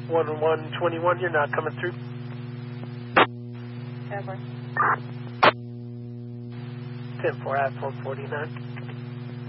1121, you're not coming through. Ever. 10-4 at 449.